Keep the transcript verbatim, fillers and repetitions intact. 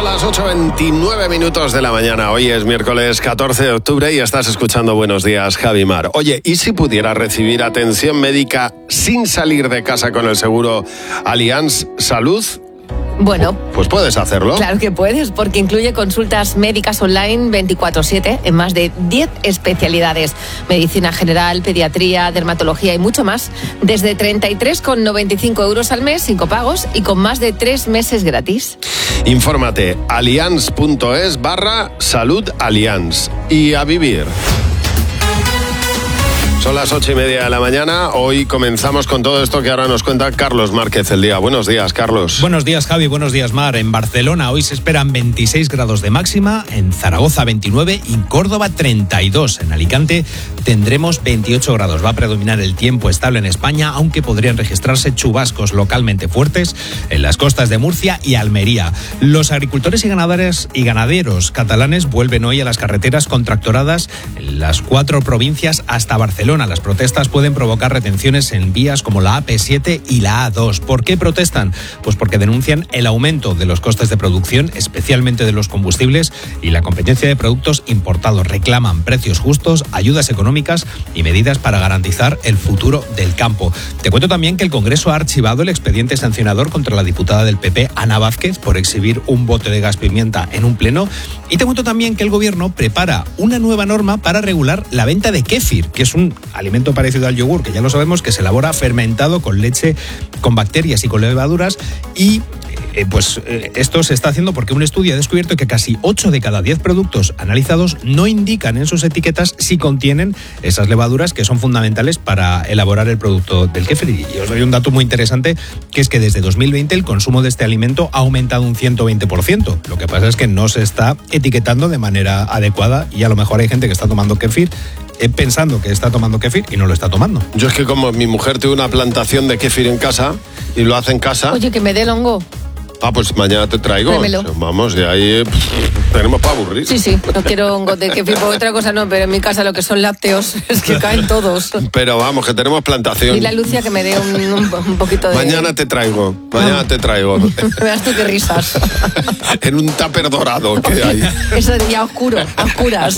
Son las ocho veintinueve minutos de la mañana. Hoy es miércoles catorce de octubre y estás escuchando Buenos Días, Javi Mar. Oye, ¿y si pudiera recibir atención médica sin salir de casa con el seguro Allianz Salud? Bueno, pues puedes hacerlo. Claro que puedes, porque incluye consultas médicas online veinticuatro siete en más de diez especialidades. Medicina general, pediatría, dermatología y mucho más. Desde treinta y tres con noventa y cinco euros al mes, sin copagos y con más de tres meses gratis. Infórmate, allianz.es barra salud Allianz. Y a vivir. Son las ocho y media de la mañana. Hoy comenzamos con todo esto que ahora nos cuenta Carlos Márquez el día. Buenos días, Carlos. Buenos días, Javi. Buenos días, Mar. En Barcelona hoy se esperan veintiséis grados de máxima, en Zaragoza veintinueve y en Córdoba treinta y dos. En Alicante tendremos veintiocho grados. Va a predominar el tiempo estable en España, aunque podrían registrarse chubascos localmente fuertes en las costas de Murcia y Almería. Los agricultores y ganaderos, y ganaderos catalanes vuelven hoy a las carreteras contractoradas en las cuatro provincias hasta Barcelona. Las protestas pueden provocar retenciones en vías como la A P siete y la A dos. ¿Por qué protestan? Pues porque denuncian el aumento de los costes de producción, especialmente de los combustibles, y la competencia de productos importados. Reclaman precios justos, ayudas económicas y medidas para garantizar el futuro del campo. Te cuento también que el Congreso ha archivado el expediente sancionador contra la diputada del P P, Ana Vázquez, por exhibir un bote de gas pimienta en un pleno. Y te cuento también que el Gobierno prepara una nueva norma para regular la venta de kéfir, que es un alimento parecido al yogur, que ya lo sabemos que se elabora fermentado con leche, con bacterias y con levaduras. Y eh, pues eh, esto se está haciendo porque un estudio ha descubierto que casi ocho de cada diez productos analizados no indican en sus etiquetas si contienen esas levaduras que son fundamentales para elaborar el producto del kéfir. Y os doy un dato muy interesante, que es que desde dos mil veinte el consumo de este alimento ha aumentado un ciento veinte por ciento. Lo que pasa es que no se está etiquetando de manera adecuada y a lo mejor hay gente que está tomando kéfir pensando que está tomando kéfir y no lo está tomando. Yo es que como mi mujer tiene una plantación de kéfir en casa y lo hace en casa... Oye, que me dé el hongo. Ah, pues mañana te traigo. Tráemelo. Vamos, de ahí pff, tenemos para aburrir. Sí, sí, no quiero hongos de kéfir, por otra cosa no, pero en mi casa lo que son lácteos es que caen todos. Pero vamos, que tenemos plantación. Dile a Lucia que me dé un, un, un poquito de... Mañana te traigo, mañana te traigo. Verás tú qué risas. En un tupper dorado que hay. Eso ya oscuro, a oscuras.